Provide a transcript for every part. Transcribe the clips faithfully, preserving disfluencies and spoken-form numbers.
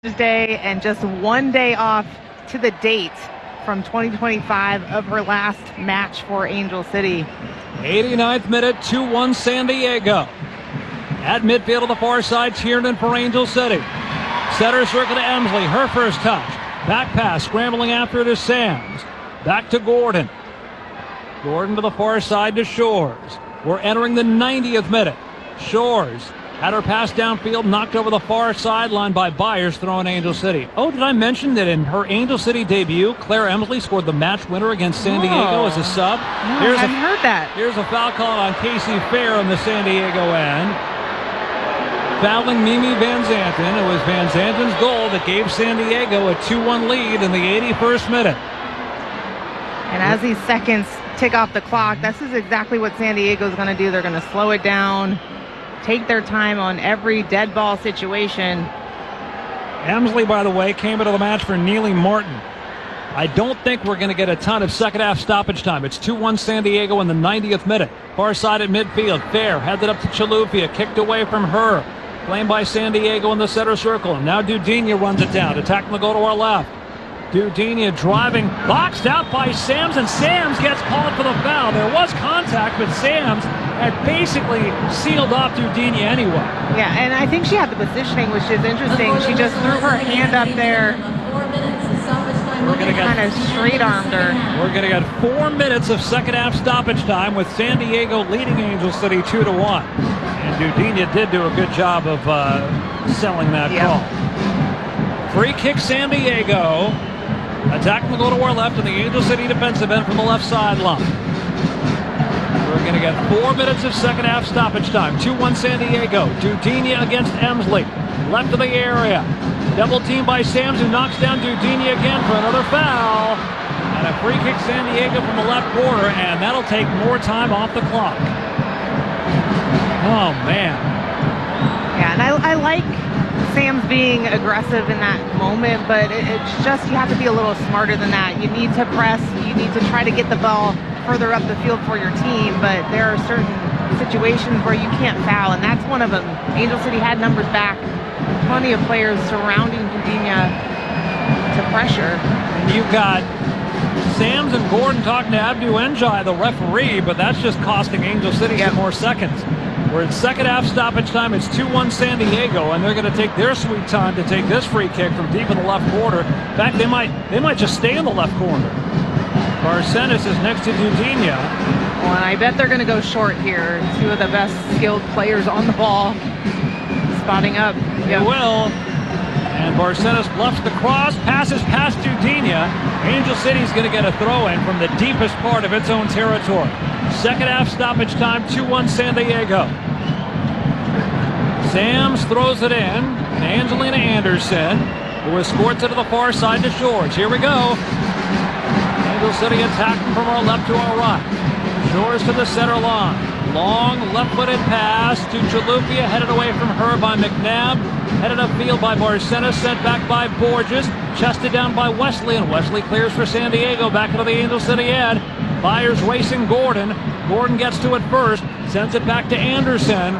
Day and just one day off to the date from twenty twenty-five of her last match for Angel City. eighty-ninth minute, two one San Diego. At midfield on the far side, Tiernan for Angel City. Center circle to Emsley, her first touch. Back pass, scrambling after it is Sams. Back to Gordon. Gordon to the far side to Shores. We're entering the ninetieth minute. Shores had her pass downfield, knocked over the far sideline by Byers, throwing Angel City. Oh, did I mention that in her Angel City debut, Claire Emsley scored the match winner against San Diego oh. as a sub? No, here's I hadn't a, heard that. Here's a foul call on Casey Fair on the San Diego end. Fouling Mimi Van Zanten. It was Van Zanten's goal that gave San Diego a two one lead in the eighty-first minute. And as these seconds tick off the clock, this is exactly what San Diego is going to do. They're going to slow it down, take their time on every dead ball situation. Emsley, by the way, came into the match for Neely Martin. I don't think we're going to get a ton of second half stoppage time. It's two one San Diego in the ninetieth minute. Far side at midfield. Fair headed up to Chalufia, kicked away from her. Claimed by San Diego in the center circle. And now Dudinha runs it down. Attacking the goal to our left. Dudinha driving, boxed out by Sams, and Sams gets called for the foul. There was contact, but Sams had basically sealed off Dudinha anyway. Yeah, and I think she had the positioning, which is interesting. She just threw her hand up there. We're gonna get kind of straight armed her. We're going to get four minutes of second half stoppage time with San Diego leading Angel City two to one. And Dudinha did do a good job of uh, selling that yep. call. Free kick San Diego. Attacking the goal to our left in the Angel City defensive end from the left sideline. We're going to get four minutes of second half stoppage time. two one San Diego. Dudinha against Emsley. Left of the area. Double team by Sams, who knocks down Dudinha again for another foul. And a free kick San Diego from the left corner, and that'll take more time off the clock. Oh, man. Yeah, and I, I like Sam's being aggressive in that moment, but it, it's just you have to be a little smarter than that. You need to press. You need to try to get the ball further up the field for your team, but there are certain situations where you can't foul, and that's one of them. Angel City had numbers back. Plenty of players surrounding Dudinha to pressure. And you've got Sams and Gordon talking to Abdu Njai, the referee, but that's just costing Angel City yep. some more seconds. We're in second half stoppage time. It's two one San Diego, and they're going to take their sweet time to take this free kick from deep in the left corner. In fact, they might they might just stay in the left corner. Barcenas is next to Dudinha. Well, and I bet they're going to go short here. Two of the best skilled players on the ball. Spotting up. They yep. will. And Barcenas bluffs the cross, passes past Dudinha. Angel City's going to get a throw-in from the deepest part of its own territory. Second half stoppage time, two one San Diego. Sams throws it in. And Angelina Anderson, who escorts it to the far side to Shores. Here we go. Angel City attacking from our left to our right. Shores to the center line. Long left-footed pass to Chalufia, headed away from her by McNabb. Headed upfield by Barcenas, sent back by Borges. Chested down by Wesley, and Wesley clears for San Diego, back into the Angel City end. Byers racing Gordon. Gordon gets to it first, sends it back to Anderson.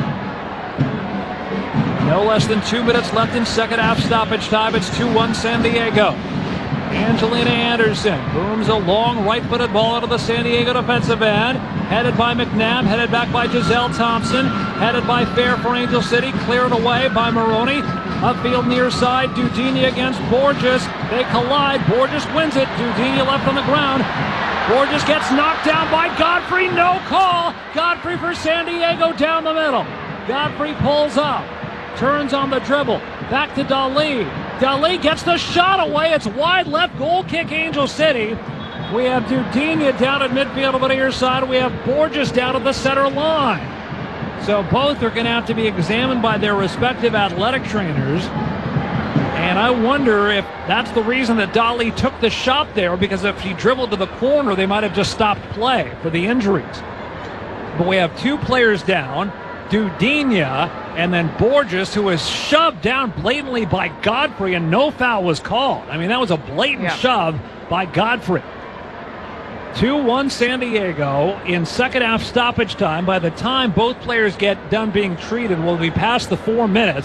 No less than two minutes left in second half stoppage time. It's two one San Diego. Angelina Anderson booms a long right-footed ball out of the San Diego defensive end. Headed by McNabb, headed back by Giselle Thompson. Headed by Fair for Angel City, cleared away by Maroney. Upfield near side, Dudinha against Borges. They collide, Borges wins it. Dudinha left on the ground. Borges gets knocked down by Godfrey, no call. Godfrey for San Diego down the middle. Godfrey pulls up, turns on the dribble, back to Dali. Dali gets the shot away. It's wide left, goal kick Angel City. We have Dudinha down at midfield on the near side. We have Borges down at the center line. So both are going to have to be examined by their respective athletic trainers. And I wonder if that's the reason that Dali took the shot there, because if she dribbled to the corner, they might have just stopped play for the injuries. But we have two players down. Dudinha, and then Borges, who was shoved down blatantly by Godfrey, and no foul was called. I mean, that was a blatant yeah. shove by Godfrey. two one San Diego in second half stoppage time. By the time both players get done being treated, we'll be past the four minutes.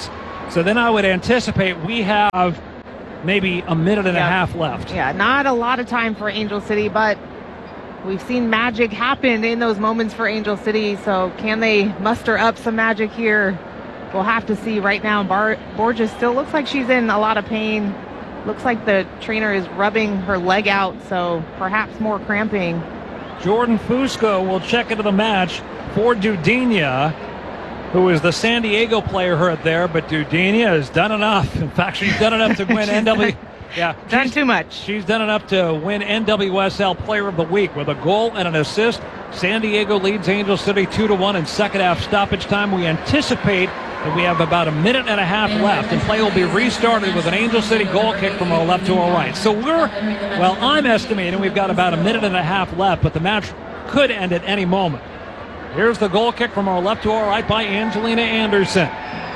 So then I would anticipate we have maybe a minute and yeah. a half left. Yeah, not a lot of time for Angel City, but we've seen magic happen in those moments for Angel City. So can they muster up some magic here? We'll have to see. Right now, Bar- Borges still looks like she's in a lot of pain. Looks like the trainer is rubbing her leg out, so perhaps more cramping. Jordan Fusco will check into the match for Dudinha, who is the San Diego player hurt there, but Dudinha has done enough. In fact, she's done enough to win N W. Yeah, done too much. She's done enough to win N W S L Player of the Week with a goal and an assist. San Diego leads Angel City two to one in second half stoppage time. We anticipate that we have about a minute and a half left, and play will be restarted with an Angel City goal kick from our left to our right. So we're, well, I'm estimating we've got about a minute and a half left, but the match could end at any moment. Here's the goal kick from our left to our right by Angelina Anderson.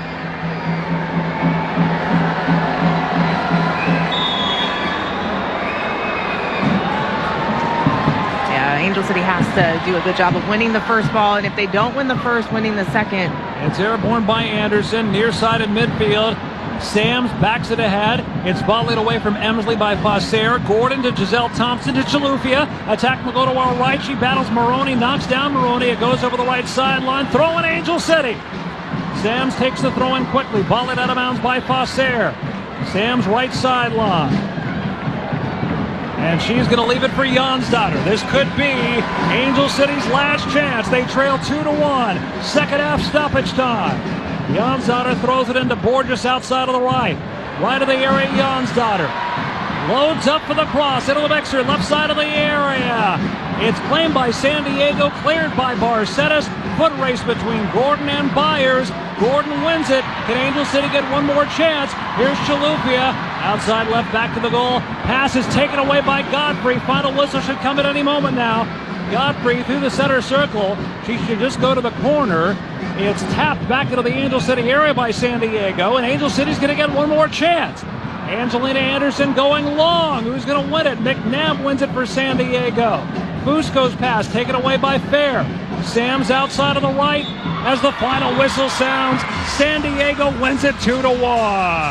Angel City has to do a good job of winning the first ball, and if they don't win the first, winning the second. It's airborne by Anderson, near side in midfield. Sams backs it ahead. It's volleyed away from Emsley by Passer. Gordon to Giselle Thompson to Chilufya. Attack will go to our right. She battles Maroney, knocks down Maroney. It goes over the right sideline. Throw in Angel City. Sams takes the throw in quickly. Volleyed out of bounds by Passer. Sams right sideline. And she's going to leave it for Jonsdottir. This could be Angel City's last chance. They trail two to one. Second half stoppage time. Jonsdottir throws it into Borges outside of the right. Right of the area, Jonsdottir. Loads up for the cross into the mixer, left side of the area. It's claimed by San Diego, cleared by Barcetas. Foot race between Gordon and Byers. Gordon wins it. Can Angel City get one more chance? Here's Chilufya. Outside left, back to the goal. Pass is taken away by Godfrey. Final whistle should come at any moment now. Godfrey through the center circle. She should just go to the corner. It's tapped back into the Angel City area by San Diego, and Angel City's going to get one more chance. Angelina Anderson going long. Who's going to win it? McNabb wins it for San Diego. Fusco's pass taken away by Fair. Sams outside of the right as the final whistle sounds. San Diego wins it two to one.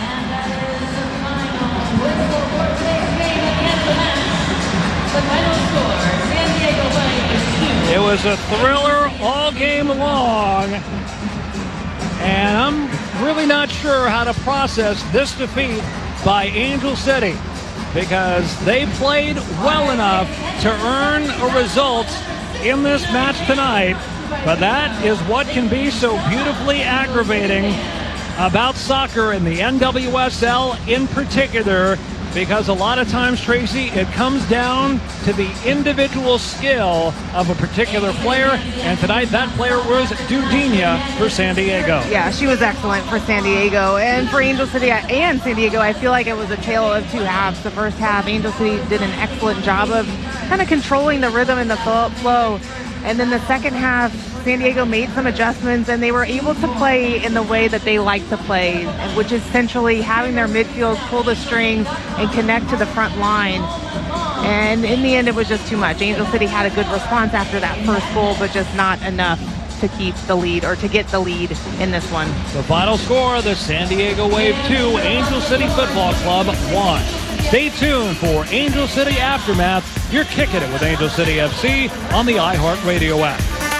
It was a thriller all game long, and I'm really not sure how to process this defeat by Angel City, because they played well enough to earn a result in this match tonight, but that is what can be so beautifully aggravating about soccer in the N W S L in particular, because a lot of times, Tracy, it comes down to the individual skill of a particular player, and tonight that player was Dudinha for San Diego. Yeah, she was excellent for San Diego, and for Angel City and San Diego, I feel like it was a tale of two halves. The first half, Angel City did an excellent job of kind of controlling the rhythm and the flow, and then the second half, San Diego made some adjustments, and they were able to play in the way that they like to play, which is essentially having their midfield pull the strings and connect to the front line. And in the end, it was just too much. Angel City had a good response after that first goal, but just not enough to keep the lead or to get the lead in this one. The final score, the San Diego Wave two, Angel City Football Club one. Stay tuned for Angel City Aftermath. You're kicking it with Angel City F C on the iHeartRadio app.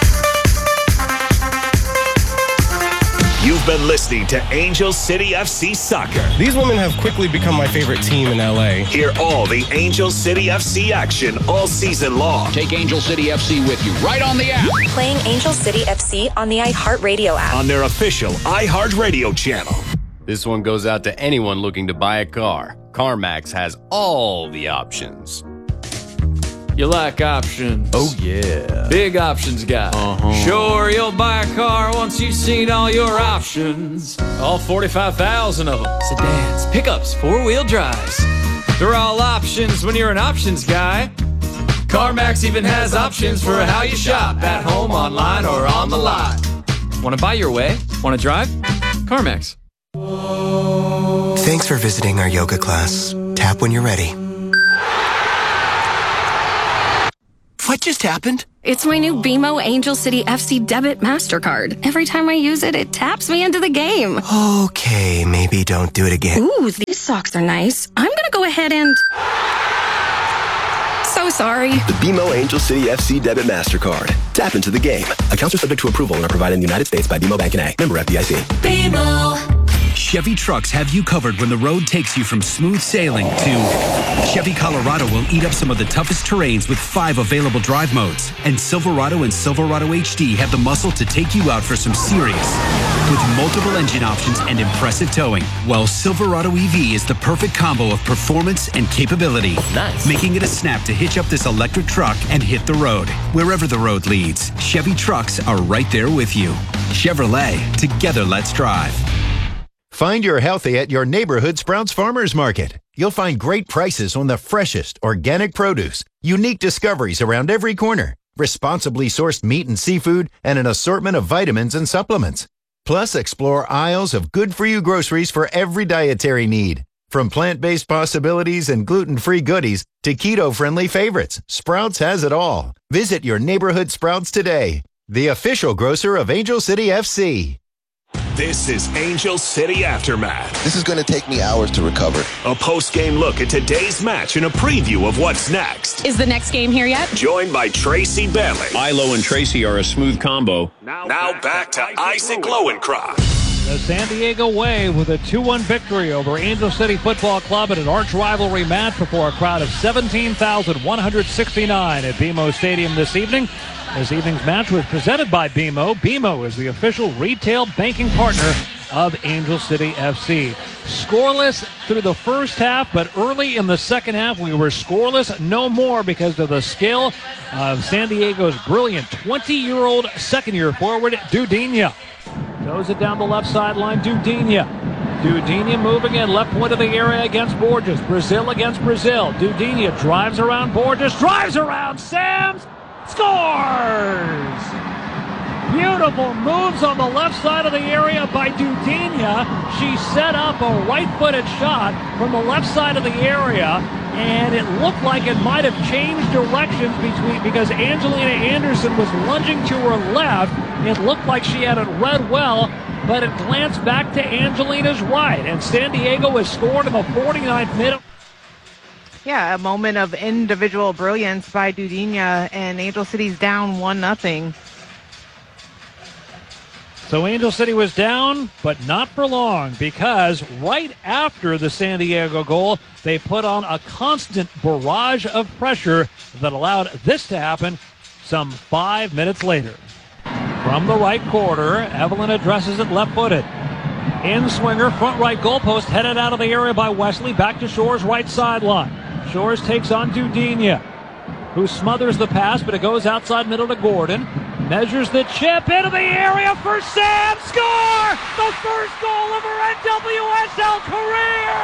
You've been listening to Angel City F C Soccer. These women have quickly become my favorite team in L A. Hear all the Angel City F C action all season long. Take Angel City F C with you right on the app. Playing Angel City F C on the iHeartRadio app. On their official iHeartRadio channel. This one goes out to anyone looking to buy a car. CarMax has all the options. You like options? Oh, yeah. Big options guy. Uh-huh. Sure, you'll buy a car once you've seen all your options. All forty-five thousand of them. Sedans, pickups, four-wheel drives. They're all options when you're an options guy. CarMax even has options for how you shop. At home, online, or on the lot. Want to buy your way? Want to drive? CarMax. Thanks for visiting our yoga class. Tap when you're ready. What just happened? It's my new B M O Angel City F C Debit MasterCard. Every time I use it, it taps me into the game. Okay, maybe don't do it again. Ooh, these socks are nice. I'm gonna go ahead and... So sorry. The B M O Angel City F C Debit MasterCard. Tap into the game. Accounts are subject to approval and are provided in the United States by B M O Bank N A. Member F D I C. B M O. Chevy trucks have you covered when the road takes you from smooth sailing to Chevy Colorado will eat up some of the toughest terrains with five available drive modes. And Silverado and Silverado H D have the muscle to take you out for some serious. With multiple engine options and impressive towing, while Silverado E V is the perfect combo of performance and capability. Nice. Making it a snap to hitch up this electric truck and hit the road. Wherever the road leads, Chevy trucks are right there with you. Chevrolet, together let's drive. Find your healthy at your neighborhood Sprouts Farmers Market. You'll find great prices on the freshest organic produce, unique discoveries around every corner, responsibly sourced meat and seafood, and an assortment of vitamins and supplements. Plus, explore aisles of good-for-you groceries for every dietary need. From plant-based possibilities and gluten-free goodies to keto-friendly favorites, Sprouts has it all. Visit your neighborhood Sprouts today, the official grocer of Angel City F C. This is Angel City Aftermath. This is going to take me hours to recover. A post-game look at today's match and a preview of what's next. Is the next game here yet? Joined by Tracy Bailey. Ilo and Tracy are a smooth combo. Now, now back, back to, to Isaac Lowenkron. The San Diego Wave with a two one victory over Angel City Football Club in an arch rivalry match before a crowd of seventeen thousand one hundred sixty-nine at B M O Stadium this evening. This evening's match was presented by B M O. B M O is the official retail banking partner of Angel City F C. Scoreless through the first half, but early in the second half we were scoreless no more because of the skill of San Diego's brilliant twenty-year-old second-year forward, Dudinha. Throws it down the left sideline, Dudinha. Dudinha moving in, left point of the area against Borges. Brazil against Brazil. Dudinha drives around Borges, drives around Sams, scores! Beautiful moves on the left side of the area by Dudinha. She set up a right-footed shot from the left side of the area, and it looked like it might have changed directions between because Angelina Anderson was lunging to her left. It looked like she had it read well, but it glanced back to Angelina's right, and San Diego has scored in the forty-ninth minute. Yeah, a moment of individual brilliance by Dudinha, and Angel City's down one nothing. So Angel City was down, but not for long, because right after the San Diego goal, they put on a constant barrage of pressure that allowed this to happen some five minutes later. From the right quarter, Evelyn addresses it left-footed. In swinger, front right goalpost, headed out of the area by Wesley, back to Shores' right sideline. Shores takes on Dudinha, who smothers the pass, but it goes outside middle to Gordon. Measures the chip into the area for Sam. Score! The first goal of her N W S L career!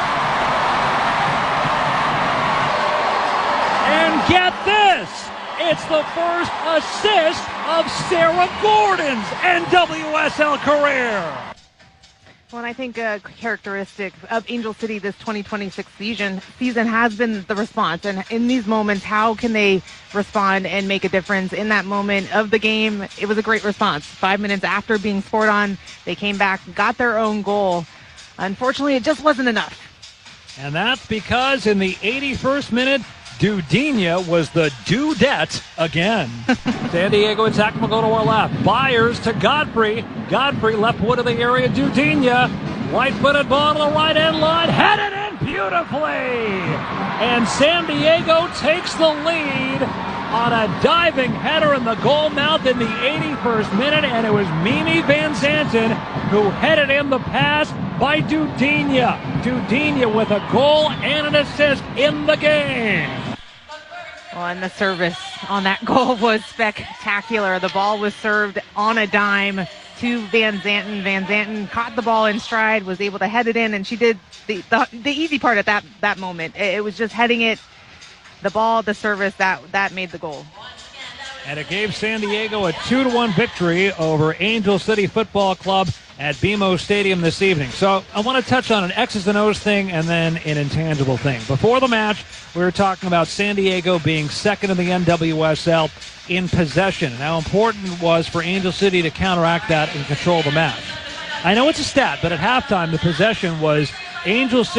And get this! It's the first assist of Sarah Gordon's N W S L career! Well, and I think a characteristic of Angel City this twenty twenty-six season season has been the response. And in these moments, how can they respond and make a difference? In that moment of the game, it was a great response. Five minutes after being scored on, they came back, got their own goal. Unfortunately, it just wasn't enough. And that's because in the eighty-first minute, Dudinha was the dudette again. San Diego attack will go to our left. Byers to Godfrey. Godfrey left foot of the area. Dudinha. Right-footed ball to the right end line. Headed in beautifully. And San Diego takes the lead on a diving header in the goal mouth in the eighty-first minute. And it was Mimi Van Zanten who headed in the pass by Dudinha. Dudinha with a goal and an assist in the game. Well, and the service on that goal was spectacular. The ball was served on a dime to Van Zanten. Van Zanten caught the ball in stride, was able to head it in, and she did the, the, the easy part at that, that moment. It, it was just heading it, the ball, the service, that, that made the goal. and it gave San Diego a two to one victory over Angel City Football Club at B M O Stadium this evening. So I want to touch on an X's and O's thing and then an intangible thing. Before the match, we were talking about San Diego being second in the N W S L in possession and how important it was for Angel City to counteract that and control the match. I know it's a stat, but at halftime, the possession was Angel City